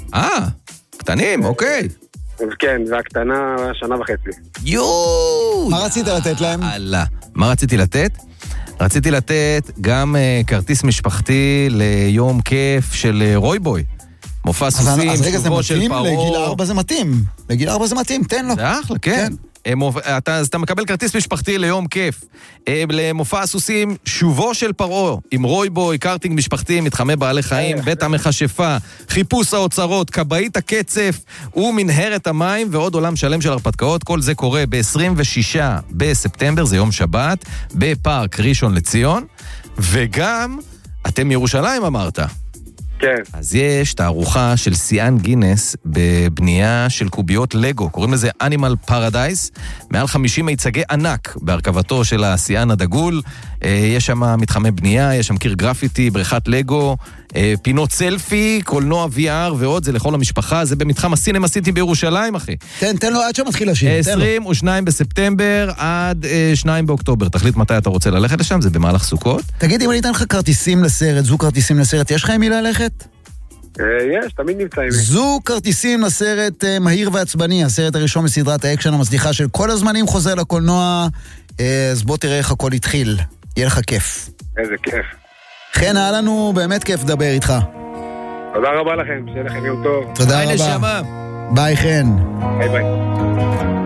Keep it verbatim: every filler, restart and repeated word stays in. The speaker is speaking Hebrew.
אה, קטנים, אוקיי. כן, והקטנה שנה וחצי. יואו! מה רצית לתת להם? אללה. מה רציתי לתת? רציתי לתת גם uh, כרטיס משפחתי ליום כיף של uh, רוי-בוי. מופע סוסים, שובו של פרו. לגיל ארבע זה מתאים. לגיל ארבע זה מתאים, תן לו. זה אחלה, כן. אתה, אז אתה מקבל כרטיס משפחתי ליום כיף. למופע הסוסים, שובו של פרו, עם רוי-בוי, קארטינג משפחתי, מתחמי בעלי חיים, בית המכשפה, חיפוש האוצרות, קבעית הקצף ומנהרת המים, ועוד עולם שלם של הרפתקאות. כל זה קורה ב-עשרים ושישה בספטמבר, זה יום שבת, בפארק ראשון לציון, וגם אתם מירושלים אמרת. כן. אז יש תערוכה של סיאן גינס בבנייה של קוביות לגו, קוראים לזה Animal Paradise, מעל חמישים מיצגי ענק בהרכבתו של הסיאן הדגול, יש שם מתחמי בנייה, יש שם קיר גרפיטי, בריכת לגו, פינות סלפי, קולנוע וי אר ועוד, זה לכל המשפחה, זה במתחם הסינמה סיטי בירושלים, אחי. תן, תן לו עד שמתחיל לשיר, עשרים ושניים בספטמבר עד שניים באוקטובר, תחליט מתי אתה רוצה ללכת לשם, זה במהלך סוכות. תגיד, אם אני אתן לך כרטיסים לסרט, זו כרטיסים לסרט, יש לך עם מי ללכת? יש, תמיד נמצאים. זו כרטיסים לסרט מהיר ועצבני, הסרט הראשון מסדרת האקשן המצליחה של כל הזמנים חוזר לקולנוע, אז בוא תראה איך הכל התחיל, יהיה לך כיף. איזה כיף. כן, היה לנו באמת כיף לדבר איתך. תודה רבה לכם, שיהיה לכם יום טוב. תודה רבה. ביי חן. ביי ביי.